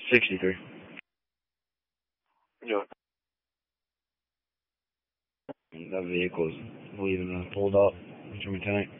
63. Yeah. That vehicle's, believe it or not, pulled up. Which one tonight?